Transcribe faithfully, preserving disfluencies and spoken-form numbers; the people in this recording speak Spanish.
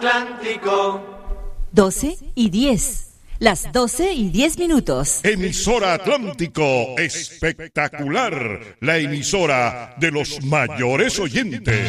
Atlántico. doce y diez. Las doce y diez minutos. Emisora Atlántico, espectacular, la emisora de los mayores oyentes.